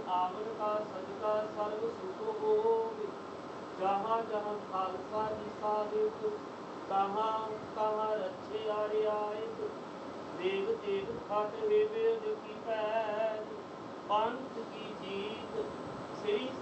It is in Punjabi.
ਆਵਨ ਕਾ ਸਦਕਾ ਸਰਬ ਸੁਖ ਹੋਵੇ। ਜਹਾਂ ਜਹਾਂ ਖਾਲਸਾ ਜੀ ਸਾਹਿਬ, ਤਹਾਂ ਤਹਾਂ ਰਚੇ ਆਰਿਆਇਤ। ਦੇਵ ਦੇਵ ਖਟ ਵੇਦ ਕੀ ਪੈਜ, ਪੰਥ ਕੀ ਜੀਤ ਸ੍ਰੀ